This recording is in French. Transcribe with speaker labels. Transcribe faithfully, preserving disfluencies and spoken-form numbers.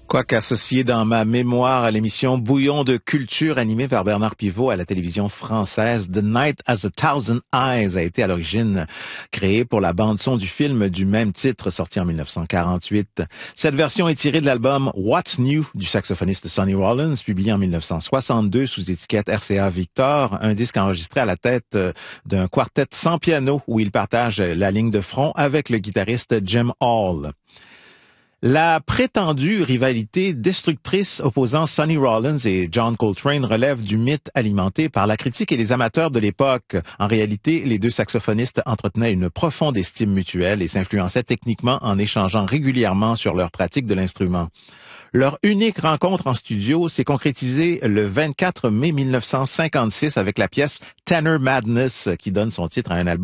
Speaker 1: Quoique associé dans ma mémoire à l'émission Bouillon de culture animée par Bernard Pivot à la télévision française, The Night Has a Thousand Eyes a été à l'origine créé pour la bande-son du film du même titre sorti en mille neuf cent quarante-huit. Cette version est tirée de l'album What's New du saxophoniste Sonny Rollins, publié en mille neuf cent soixante-deux sous étiquette R C A Victor, un disque enregistré à la tête d'un quartet sans piano où il partage la ligne de front avec le guitariste Jim Hall. La prétendue rivalité destructrice opposant Sonny Rollins et John Coltrane relève du mythe alimenté par la critique et les amateurs de l'époque. En réalité, les deux saxophonistes entretenaient une profonde estime mutuelle et s'influençaient techniquement en échangeant régulièrement sur leur pratique de l'instrument. Leur unique rencontre en studio s'est concrétisée le vingt-quatre mai mille neuf cent cinquante-six avec la pièce Tenor Madness qui donne son titre à un album